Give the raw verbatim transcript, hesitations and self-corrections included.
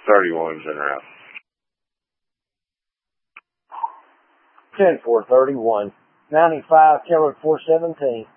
thirty-one's en route. ten four thirty-one. ninety-five, Kilo four seventeen.